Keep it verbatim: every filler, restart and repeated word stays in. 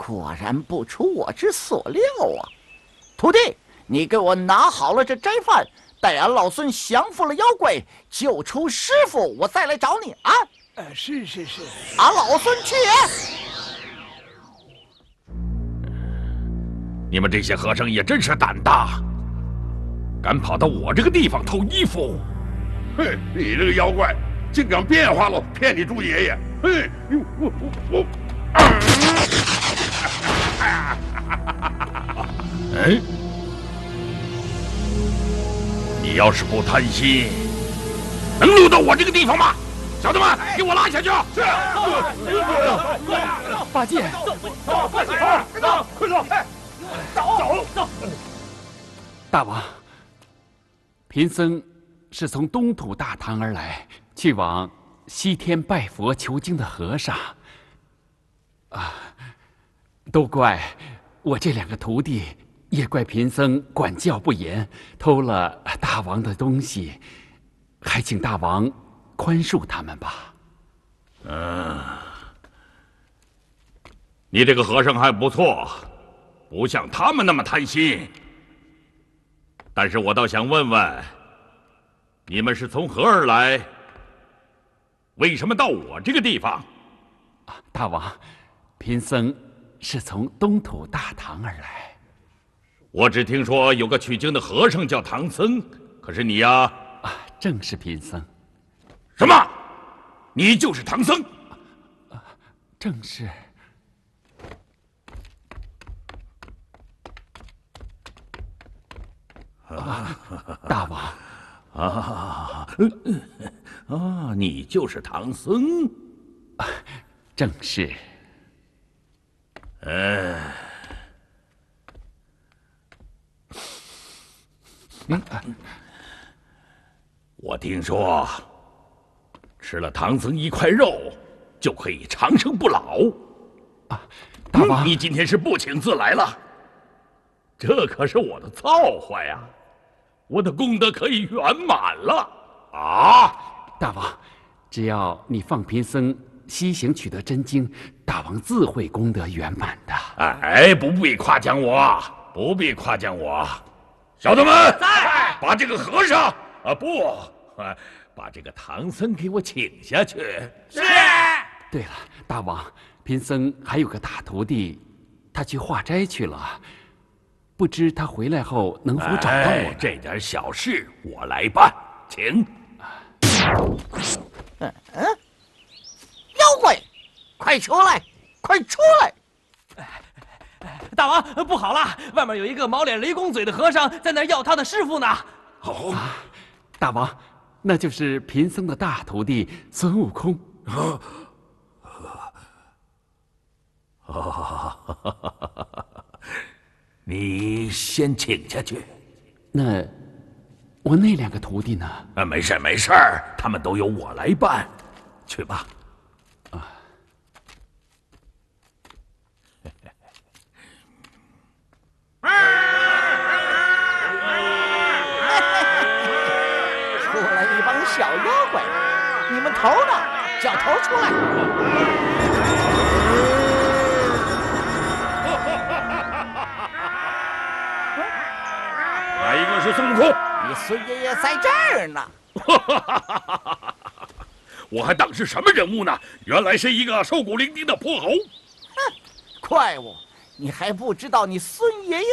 果然不出我之所料啊！徒弟，你给我拿好了这斋饭，待俺老孙降服了妖怪，救出师傅，我再来找你啊！ 呃，是是是， 俺老孙去也！ 你们这些和尚也真是胆大，敢跑到我这个地方偷衣服！ 哼，你这个妖怪，竟敢变化了，骗你猪爷爷！哼，我我我。 嗯，你要是不贪心，能溜到我这个地方吗？小子们，给我拉下去！是。 八戒， 走，走，快走，快走，快走！走走。 大王，贫僧是从东土大唐而来，去往西天拜佛求经的和尚。啊，都怪我这两个徒弟，也怪贫僧管教不严，偷了大王的东西，还请大王宽恕他们吧。 嗯，你这个和尚还不错，不像他们那么贪心。但是我倒想问问，你们是从何而来？为什么到我这个地方？ 啊，大王，贫僧是从东土大唐而来。 我只听说有个取经的和尚叫唐僧，可是你呀？ 啊，正是贫僧。 什么？你就是唐僧？ 啊，正是。啊，大王。 啊，啊，你就是唐僧？ 啊，正是。 哎，嗯，我听说吃了唐僧一块肉就可以长生不老。 啊，大王， 你今天是不请自来了，这可是我的造化呀！我的功德可以圆满了啊！ 大王，只要你放贫僧西行取得真经，大王自会功德圆满的。 哎，不必夸奖我，不必夸奖我。小子们，在把这个和尚啊不，啊，把这个唐僧给我请下去。 是。 对了，大王，贫僧还有个大徒弟，他去化斋去了，不知他回来后能否找到我、 哎？这点小事我来办，请。 嗯嗯，妖怪，快出来，快出来！ 大王，不好了，外面有一个毛脸雷公嘴的和尚在那儿要他的师傅呢。 哦， 啊，大王，那就是贫僧的大徒弟孙悟空。 啊啊！你先请下去。 那我那两个徒弟呢？ 啊，没事没事儿，他们都由我来办。去吧。 啊。 出来一帮小妖怪，你们头呢？叫头出来！ 哪一个是孙悟空？ 你孙爷爷在这儿呢。 我还当是什么人物呢？原来是一个瘦骨伶仃的泼猴。 哼，怪物，你还不知道你孙爷爷